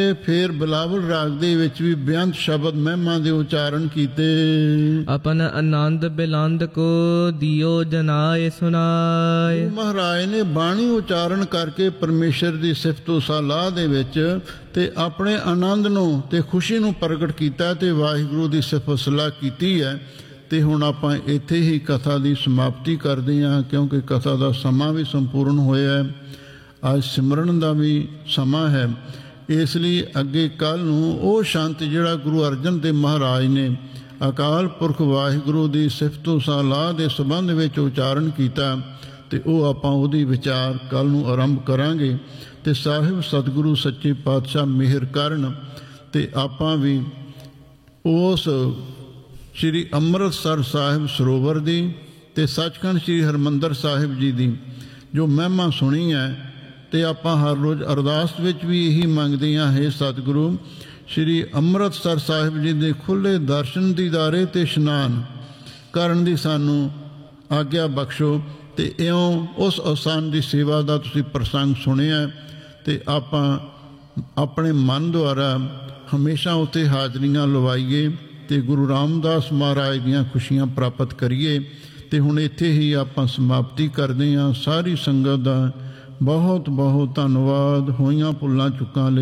ਫਿਰ ਬਿਲਾਵਲ ਰਾਗ ਦੇ ਵਿੱਚ ਵੀ ਬੇਅੰਤ ਸ਼ਬਦ ਮਹਿਮਾ ਦੇ ਉਚਾਰਨ ਕੀਤੇ। अपन आनंद बिलंद को दियो जनाए सुनाए। ਮਹਾਰਾਜ ਨੇ ਬਾਣੀ ਉਚਾਰਨ ਕਰਕੇ ਪਰਮੇਸ਼ਰ ਦੀ ਸਿਫਤੋ ਸਲਾਹ ਦੇ ਵਿੱਚ ਤੇ ਆਪਣੇ ਆਨੰਦ ਨੂੰ ਤੇ ਖੁਸ਼ੀ ਨੂੰ ਪ੍ਰਗਟ ਕੀਤਾ ਤੇ ਵਾਹਿਗੁਰੂ ਦੀ ਸਿਫਤ ਸਲਾਹ ਕੀਤੀ ਹੈ। ਤੇ ਹੁਣ ਆਪਾਂ ਇੱਥੇ ਹੀ ਕਥਾ ਦੀ ਸਮਾਪਤੀ ਕਰਦੇ ਹਾਂ, ਕਿਉਂਕਿ ਕਥਾ ਦਾ ਸਮਾਂ ਵੀ ਸੰਪੂਰਨ ਹੋਇਆ ਹੈ। ਅੱਜ ਸਿਮਰਨ ਦਾ ਵੀ ਸਮਾਂ ਹੈ, ਇਸ ਲਈ ਅੱਗੇ ਕੱਲ੍ਹ ਨੂੰ ਉਹ ਸ਼ੰਤ ਜਿਹੜਾ ਗੁਰੂ ਅਰਜਨ ਦੇਵ ਮਹਾਰਾਜ ਨੇ ਅਕਾਲ ਪੁਰਖ ਵਾਹਿਗੁਰੂ ਦੀ ਸਿਫਤੋ ਸਲਾਹ ਦੇ ਸੰਬੰਧ ਵਿੱਚ ਉਚਾਰਨ ਕੀਤਾ, ਤੇ ਉਹ ਆਪਾਂ ਉਹਦੀ ਵਿਚਾਰ ਕੱਲ੍ਹ ਨੂੰ ਆਰੰਭ ਕਰਾਂਗੇ। ਤੇ ਸਾਹਿਬ ਸਤਿਗੁਰੂ ਸੱਚੇ ਪਾਤਸ਼ਾਹ ਮਿਹਰ ਕਰਨ ਤੇ ਆਪਾਂ ਵੀ ਉਸ ਸ਼੍ਰੀ ਅੰਮ੍ਰਿਤਸਰ ਸਾਹਿਬ ਸਰੋਵਰ ਦੀ ਤੇ ਸੱਚਖੰਡ ਸ਼੍ਰੀ ਹਰਿਮੰਦਰ ਸਾਹਿਬ ਜੀ ਦੀ ਜੋ ਮਹਿਮਾ ਸੁਣੀ ਹੈ, ਤੇ ਆਪਾਂ ਹਰ ਰੋਜ਼ ਅਰਦਾਸ ਵਿੱਚ ਵੀ ਇਹੀ ਮੰਗਦੇ ਹਾਂ, ਹੈ ਸਤਿਗੁਰੂ ਸ਼੍ਰੀ ਅੰਮ੍ਰਿਤਸਰ ਸਾਹਿਬ ਜੀ ਦੇ ਖੁੱਲ੍ਹੇ ਦਰਸ਼ਨ ਦੀਦਾਰੇ ਤੇ ਇਸ਼ਨਾਨ ਕਰਨ ਦੀ ਸਾਨੂੰ ਆਗਿਆ ਬਖਸ਼ੋ। ਤੇ ਇਉਂ ਉਸ ਅਸਥਾਨ ਦੀ ਸੇਵਾ ਦਾ ਤੁਸੀਂ ਪ੍ਰਸੰਗ ਸੁਣਿਆ, ਤੇ ਆਪਾਂ ਆਪਣੇ ਮਨ ਦੁਆਰਾ ਹਮੇਸ਼ਾ ਉੱਥੇ ਹਾਜ਼ਰੀਆਂ ਲਵਾਈਏ ਤੇ ਗੁਰੂ ਰਾਮਦਾਸ ਮਹਾਰਾਜ ਦੀਆਂ ਖੁਸ਼ੀਆਂ ਪ੍ਰਾਪਤ ਕਰੀਏ। ਤੇ ਹੁਣ ਇੱਥੇ ਹੀ ਆਪਾਂ ਸਮਾਪਤੀ ਕਰਦੇ ਹਾਂ। ਸਾਰੀ ਸੰਗਤ ਦਾ ਬਹੁਤ ਬਹੁਤ ਧੰਨਵਾਦ। ਹੋਈਆਂ ਭੁੱਲਾਂ ਚੁੱਕਾਂ ਲਈ